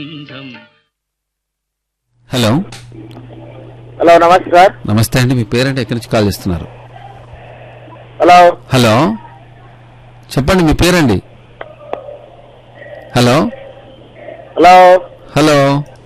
Hello hello నమస్తే sir. నమస్తే అండి, మీ పేరంటే ఎక్కడి నుంచి కాల్ చేస్తున్నారు? హలో హలో చెప్పండి, మీ పేరండి? Hello hello hello